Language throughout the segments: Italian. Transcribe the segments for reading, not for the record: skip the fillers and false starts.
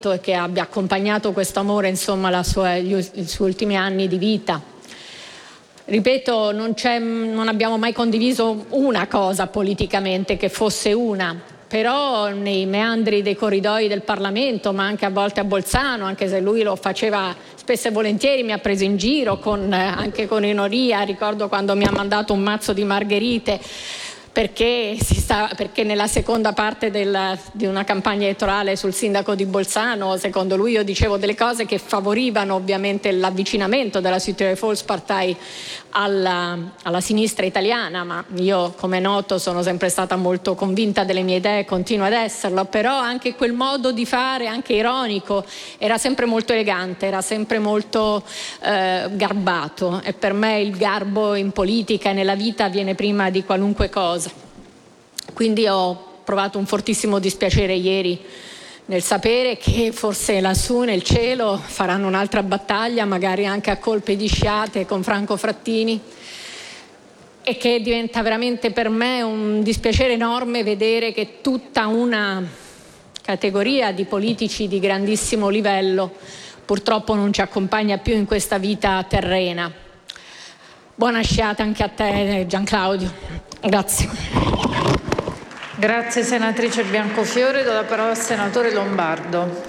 e che abbia accompagnato questo amore, insomma, i suoi ultimi anni di vita. Ripeto, non abbiamo mai condiviso una cosa politicamente, che fosse una, però nei meandri dei corridoi del Parlamento, ma anche a volte a Bolzano, anche se lui lo faceva spesso e volentieri, mi ha preso in giro anche con ironia. Ricordo quando mi ha mandato un mazzo di margherite perché nella seconda parte di una campagna elettorale sul sindaco di Bolzano, secondo lui, io dicevo delle cose che favorivano ovviamente l'avvicinamento della Südtiroler Volkspartei alla sinistra italiana, ma io, come è noto, sono sempre stata molto convinta delle mie idee e continuo ad esserlo. Però anche quel modo di fare, anche ironico, era sempre molto elegante, era sempre molto garbato, e per me il garbo in politica e nella vita viene prima di qualunque cosa. Quindi ho provato un fortissimo dispiacere ieri nel sapere che forse lassù nel cielo faranno un'altra battaglia, magari anche a colpi di sciate con Franco Frattini, e che diventa veramente per me un dispiacere enorme vedere che tutta una categoria di politici di grandissimo livello purtroppo non ci accompagna più in questa vita terrena. Buona sciata anche a te, Gianclaudio. Grazie. Grazie senatrice Biancofiore. Do la parola al senatore Lombardo.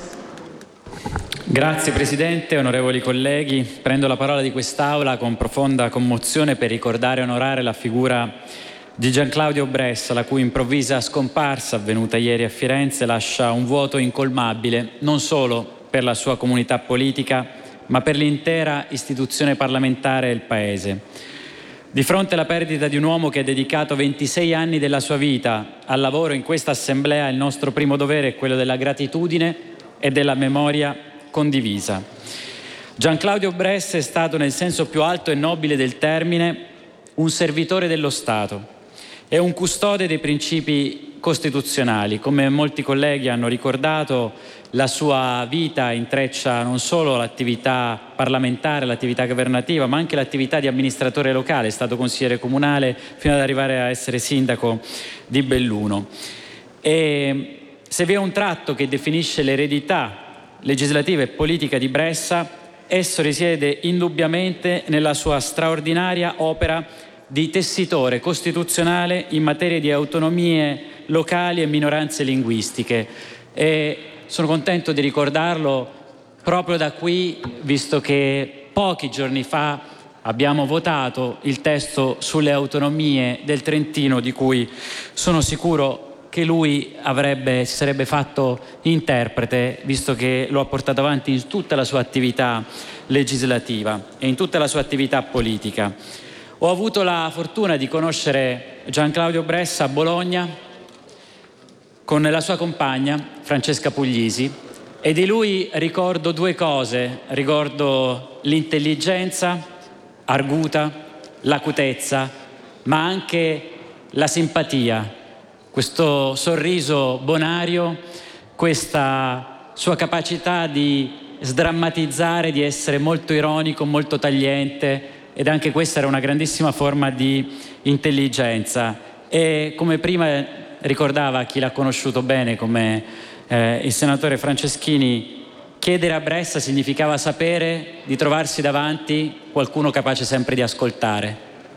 Grazie Presidente, onorevoli colleghi. Prendo la parola di quest'Aula con profonda commozione per ricordare e onorare la figura di Gianclaudio Bressa, la cui improvvisa scomparsa, avvenuta ieri a Firenze, lascia un vuoto incolmabile non solo per la sua comunità politica, ma per l'intera istituzione parlamentare del Paese. Di fronte alla perdita di un uomo che ha dedicato 26 anni della sua vita al lavoro in questa Assemblea, il nostro primo dovere è quello della gratitudine e della memoria condivisa. Gianclaudio Bressa è stato, nel senso più alto e nobile del termine, un servitore dello Stato e un custode dei principi costituzionali. Come molti colleghi hanno ricordato, la sua vita intreccia non solo l'attività parlamentare, l'attività governativa, ma anche l'attività di amministratore locale. È stato consigliere comunale fino ad arrivare a essere sindaco di Belluno. E se vi è un tratto che definisce l'eredità legislativa e politica di Bressa, esso risiede indubbiamente nella sua straordinaria opera di tessitore costituzionale in materia di autonomie locali e minoranze linguistiche. E sono contento di ricordarlo proprio da qui, visto che pochi giorni fa abbiamo votato il testo sulle autonomie del Trentino, di cui sono sicuro che lui si sarebbe fatto interprete, visto che lo ha portato avanti in tutta la sua attività legislativa e in tutta la sua attività politica. Ho avuto la fortuna di conoscere Gianclaudio Bressa a Bologna con la sua compagna Francesca Puglisi, e di lui ricordo due cose. Ricordo l'intelligenza arguta, l'acutezza, ma anche la simpatia, questo sorriso bonario, questa sua capacità di sdrammatizzare, di essere molto ironico, molto tagliente, ed anche questa era una grandissima forma di intelligenza. E come prima ricordava chi l'ha conosciuto bene, come il senatore Franceschini, chiedere a Bressa significava sapere di trovarsi davanti qualcuno capace sempre di ascoltare,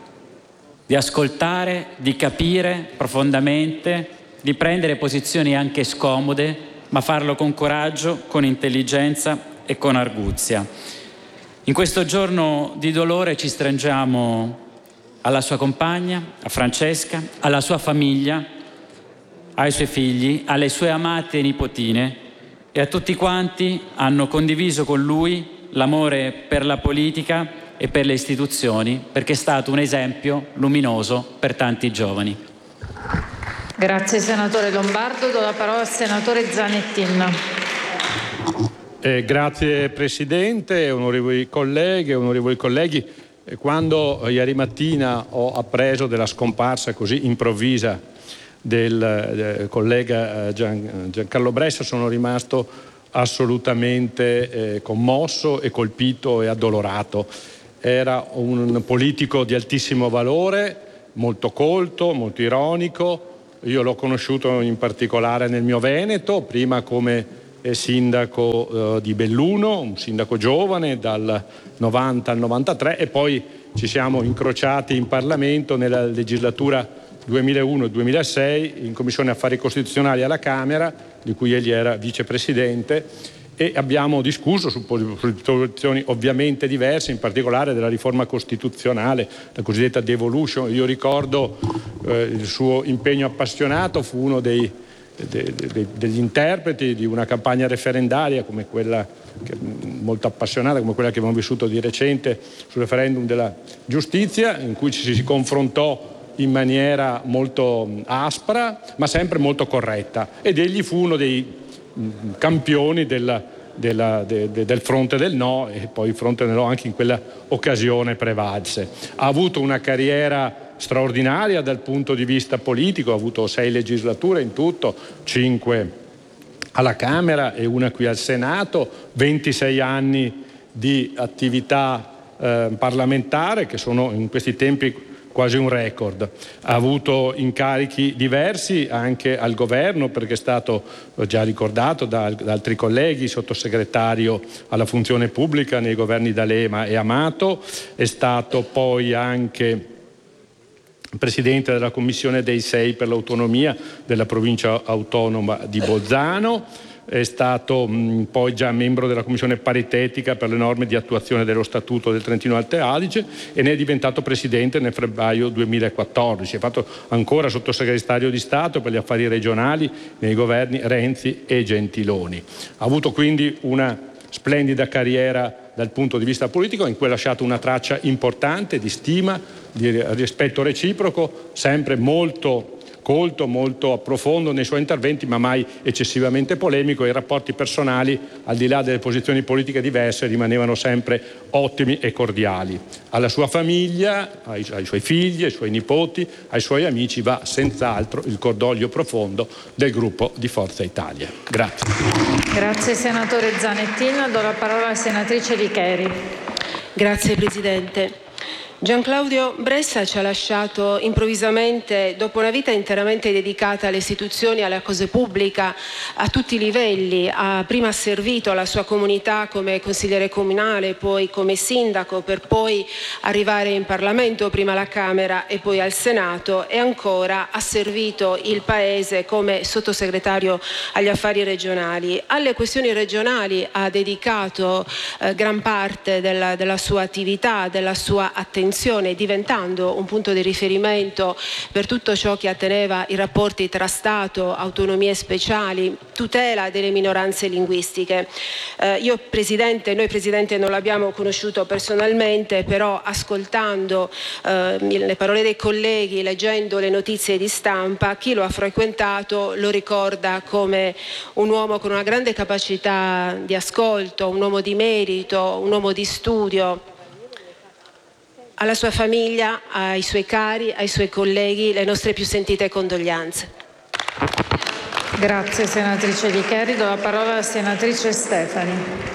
di capire profondamente, di prendere posizioni anche scomode, ma farlo con coraggio, con intelligenza e con arguzia. In questo giorno di dolore ci stringiamo alla sua compagna, a Francesca, alla sua famiglia, ai suoi figli, alle sue amate nipotine e a tutti quanti hanno condiviso con lui l'amore per la politica e per le istituzioni, perché è stato un esempio luminoso per tanti giovani. Grazie senatore Lombardo. Do la parola al senatore Zanettin. Grazie Presidente, onorevoli colleghe, onorevoli colleghi. Quando ieri mattina ho appreso della scomparsa così improvvisa del collega Giancarlo Bressa, sono rimasto assolutamente commosso e colpito e addolorato. Era un politico di altissimo valore, molto colto, molto ironico. Io l'ho conosciuto in particolare nel mio Veneto, prima come sindaco di Belluno, un sindaco giovane dal 90 al 93, e poi ci siamo incrociati in Parlamento nella legislatura 2001-2006 in Commissione Affari Costituzionali alla Camera, di cui egli era vicepresidente, e abbiamo discusso su posizioni ovviamente diverse, in particolare della riforma costituzionale, la cosiddetta devolution. Io ricordo il suo impegno appassionato, fu uno degli interpreti di una campagna referendaria come quella molto appassionata, come quella che abbiamo vissuto di recente sul referendum della giustizia, in cui ci si confrontò in maniera molto aspra ma sempre molto corretta, ed egli fu uno dei campioni del fronte del no, e poi il fronte del no anche in quella occasione prevalse. Ha avuto una carriera straordinaria dal punto di vista politico, ha avuto 6 legislature in tutto, 5 alla Camera e una qui al Senato, 26 anni di attività parlamentare, che sono in questi tempi quasi un record. Ha avuto incarichi diversi anche al governo, perché è stato già ricordato da altri colleghi, sottosegretario alla funzione pubblica nei governi D'Alema e Amato, è stato poi anche presidente della commissione dei 6 per l'autonomia della provincia autonoma di Bolzano, è stato poi già membro della commissione paritetica per le norme di attuazione dello Statuto del Trentino Alto Adige e ne è diventato presidente nel febbraio 2014. È fatto ancora sottosegretario di Stato per gli affari regionali nei governi Renzi e Gentiloni. Ha avuto quindi una splendida carriera dal punto di vista politico, in cui ha lasciato una traccia importante di stima, di rispetto reciproco, sempre molto colto, molto profondo nei suoi interventi, ma mai eccessivamente polemico. I rapporti personali, al di là delle posizioni politiche diverse, rimanevano sempre ottimi e cordiali. Alla sua famiglia, ai suoi figli, ai suoi nipoti, ai suoi amici va senz'altro il cordoglio profondo del gruppo di Forza Italia. Grazie. Grazie senatore Zanettin. Do la parola alla senatrice Licheri. Grazie Presidente. Gianclaudio Bressa ci ha lasciato improvvisamente dopo una vita interamente dedicata alle istituzioni, alla cosa pubblica, a tutti i livelli. Prima ha servito alla sua comunità come consigliere comunale, poi come sindaco, per poi arrivare in Parlamento, prima alla Camera e poi al Senato, e ancora ha servito il Paese come sottosegretario agli affari regionali. Alle questioni regionali ha dedicato gran parte della sua attività, della sua attenzione, diventando un punto di riferimento per tutto ciò che atteneva i rapporti tra Stato, autonomie speciali, tutela delle minoranze linguistiche. Noi Presidente non l'abbiamo conosciuto personalmente, però ascoltando le parole dei colleghi, leggendo le notizie di stampa, chi lo ha frequentato lo ricorda come un uomo con una grande capacità di ascolto, un uomo di merito, un uomo di studio. Alla sua famiglia, ai suoi cari, ai suoi colleghi, le nostre più sentite condoglianze. Grazie senatrice Licheri. Do la parola alla senatrice Stefani.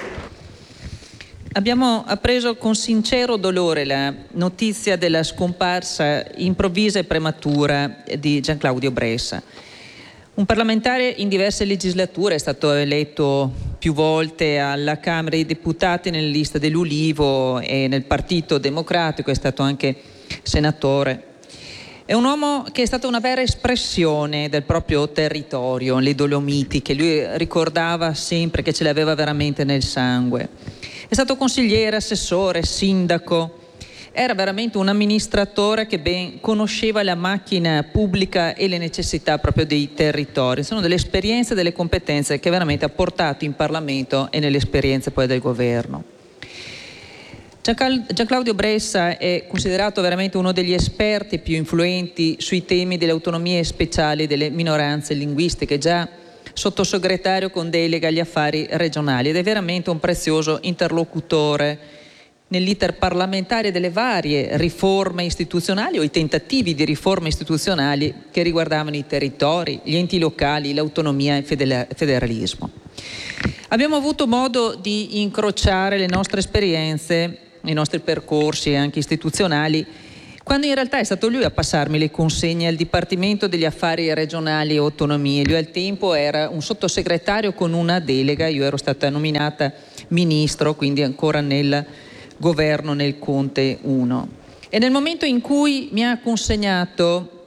Abbiamo appreso con sincero dolore la notizia della scomparsa improvvisa e prematura di Gianclaudio Bressa. Un parlamentare in diverse legislature, è stato eletto più volte alla Camera dei Deputati nelle liste dell'Ulivo e nel Partito Democratico, è stato anche senatore. È un uomo che è stato una vera espressione del proprio territorio, le Dolomiti, che lui ricordava sempre, che ce l'aveva veramente nel sangue. È stato consigliere, assessore, sindaco. Era veramente un amministratore che ben conosceva la macchina pubblica e le necessità proprio dei territori. Sono delle esperienze e delle competenze che veramente ha portato in Parlamento e nelle esperienze poi del governo. Gianclaudio Bressa è considerato veramente uno degli esperti più influenti sui temi delle autonomie speciali delle minoranze linguistiche, già sottosegretario con delega agli affari regionali, ed è veramente un prezioso interlocutore nell'iter parlamentare delle varie riforme istituzionali o i tentativi di riforme istituzionali che riguardavano i territori, gli enti locali, l'autonomia e il federalismo. Abbiamo avuto modo di incrociare le nostre esperienze, i nostri percorsi anche istituzionali quando in realtà è stato lui a passarmi le consegne al Dipartimento degli Affari Regionali e Autonomie. Lui al tempo era un sottosegretario con una delega, io ero stata nominata ministro, quindi ancora nel governo nel Conte 1. E nel momento in cui mi ha consegnato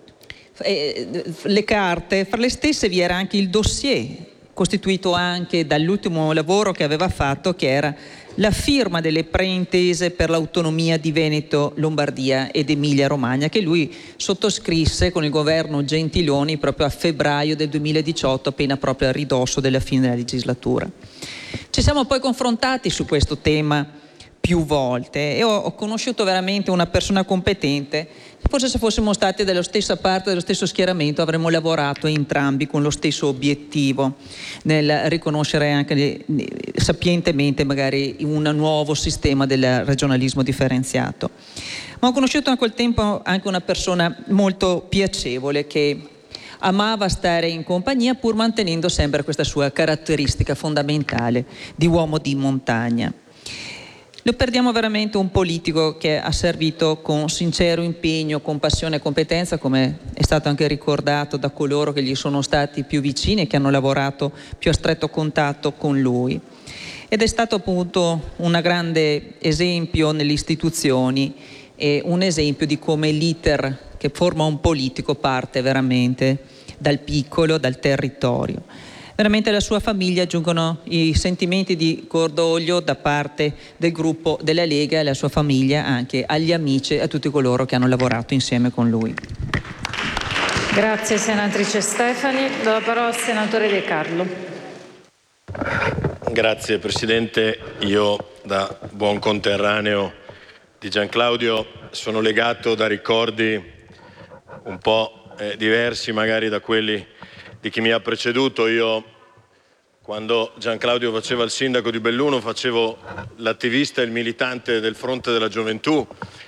le carte, fra le stesse vi era anche il dossier, costituito anche dall'ultimo lavoro che aveva fatto, che era la firma delle preintese per l'autonomia di Veneto, Lombardia ed Emilia Romagna, che lui sottoscrisse con il governo Gentiloni proprio a febbraio del 2018, appena proprio a ridosso della fine della legislatura. Ci siamo poi confrontati su questo tema più volte e ho conosciuto veramente una persona competente. Forse se fossimo stati dalla stessa parte, dello stesso schieramento, avremmo lavorato entrambi con lo stesso obiettivo, nel riconoscere anche sapientemente magari un nuovo sistema del regionalismo differenziato. Ma ho conosciuto a quel tempo anche una persona molto piacevole che amava stare in compagnia pur mantenendo sempre questa sua caratteristica fondamentale di uomo di montagna. Lo perdiamo veramente un politico che ha servito con sincero impegno, con passione e competenza, come è stato anche ricordato da coloro che gli sono stati più vicini e che hanno lavorato più a stretto contatto con lui. Ed è stato appunto un grande esempio nelle istituzioni e un esempio di come l'iter che forma un politico parte veramente dal piccolo, dal territorio. Veramente alla sua famiglia giungono i sentimenti di cordoglio da parte del gruppo della Lega e alla sua famiglia, anche agli amici e a tutti coloro che hanno lavorato insieme con lui. Grazie senatrice Stefani. Do la parola al senatore De Carlo. Grazie Presidente. Io da buon conterraneo di Gianclaudio sono legato da ricordi un po' diversi magari da quelli di chi mi ha preceduto. Io, quando Gianclaudio faceva il sindaco di Belluno, facevo l'attivista e il militante del Fronte della Gioventù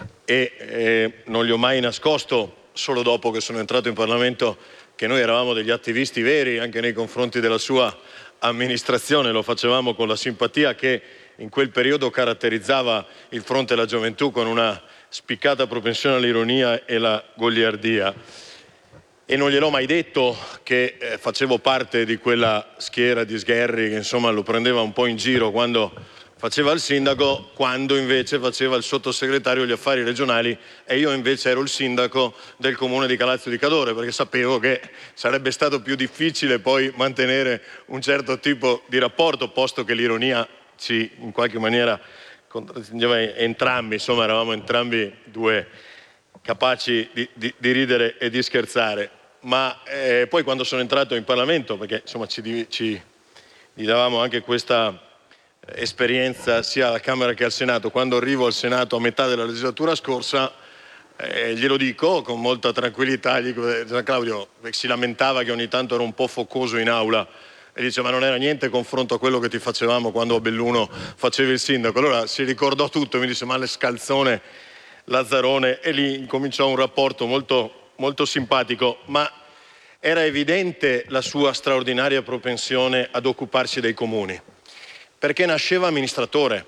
e non gli ho mai nascosto, solo dopo che sono entrato in Parlamento, che noi eravamo degli attivisti veri anche nei confronti della sua amministrazione. Lo facevamo con la simpatia che in quel periodo caratterizzava il Fronte della Gioventù, con una spiccata propensione all'ironia e la goliardia. E non gliel'ho mai detto che facevo parte di quella schiera di sgherri che insomma lo prendeva un po' in giro quando faceva il sindaco, quando invece faceva il sottosegretario agli affari regionali e io invece ero il sindaco del comune di Calalzio di Cadore, perché sapevo che sarebbe stato più difficile poi mantenere un certo tipo di rapporto, posto che l'ironia ci in qualche maniera contraddistingueva entrambi, insomma eravamo entrambi due capaci di ridere e di scherzare. Ma poi quando sono entrato in Parlamento, perché insomma ci davamo anche questa esperienza sia alla Camera che al Senato, quando arrivo al Senato a metà della legislatura scorsa, glielo dico con molta tranquillità, gli dico, Gianclaudio si lamentava che ogni tanto ero un po' focoso in aula e dice ma non era niente confronto a quello che ti facevamo quando a Belluno facevi il sindaco. Allora si ricordò tutto, mi disse ma le scalzone Lazzarone, e lì incominciò un rapporto molto, molto simpatico, ma era evidente la sua straordinaria propensione ad occuparsi dei comuni, perché nasceva amministratore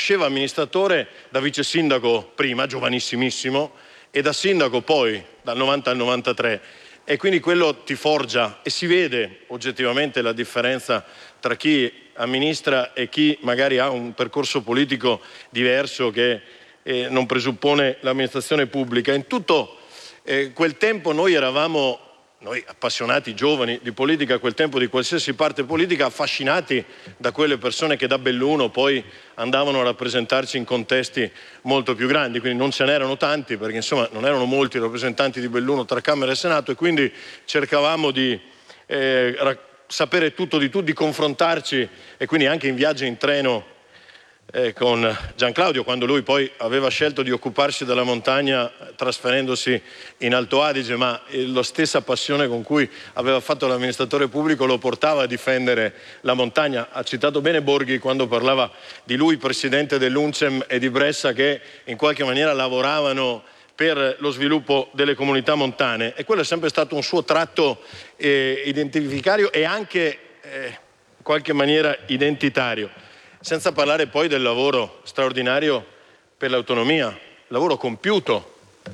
da vice sindaco prima, giovanissimissimo, e da sindaco poi, dal 90 al 93, e quindi quello ti forgia e si vede oggettivamente la differenza tra chi amministra e chi magari ha un percorso politico diverso che non presuppone l'amministrazione pubblica. In tutto quel tempo noi appassionati giovani di politica, a quel tempo di qualsiasi parte politica, affascinati da quelle persone che da Belluno poi andavano a rappresentarci in contesti molto più grandi, quindi non ce n'erano tanti perché insomma non erano molti rappresentanti di Belluno tra Camera e Senato, e quindi cercavamo di sapere tutto di tutti, di confrontarci, e quindi anche in viaggi in treno con Gianclaudio, quando lui poi aveva scelto di occuparsi della montagna trasferendosi in Alto Adige, ma la stessa passione con cui aveva fatto l'amministratore pubblico lo portava a difendere la montagna. Ha citato bene Borghi quando parlava di lui, presidente dell'UNCEM e di Bressa, che in qualche maniera lavoravano per lo sviluppo delle comunità montane, e quello è sempre stato un suo tratto identificario e anche in qualche maniera identitario. Senza parlare poi del lavoro straordinario per l'autonomia, lavoro compiuto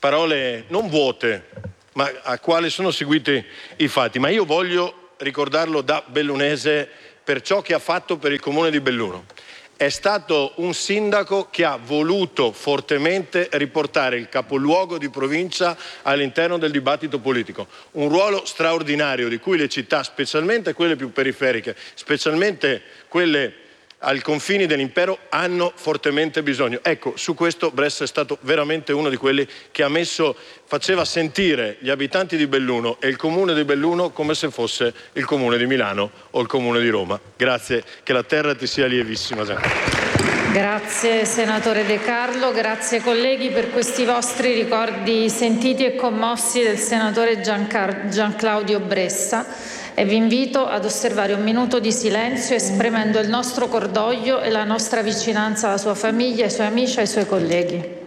parole non vuote, ma a quale sono seguiti i fatti. Ma io voglio ricordarlo da bellunese per ciò che ha fatto per il comune di Belluno. È stato un sindaco che ha voluto fortemente riportare il capoluogo di provincia all'interno del dibattito politico. Un ruolo straordinario di cui le città, specialmente quelle più periferiche, specialmente quelle ai confini dell'impero, hanno fortemente bisogno. Ecco, su questo Bressa è stato veramente uno di quelli che faceva sentire gli abitanti di Belluno e il comune di Belluno come se fosse il comune di Milano o il comune di Roma. Grazie, che la terra ti sia lievissima. Grazie senatore De Carlo, grazie colleghi per questi vostri ricordi sentiti e commossi del senatore Gianclaudio Bressa. E vi invito ad osservare un minuto di silenzio esprimendo il nostro cordoglio e la nostra vicinanza alla sua famiglia, ai suoi amici e ai suoi colleghi.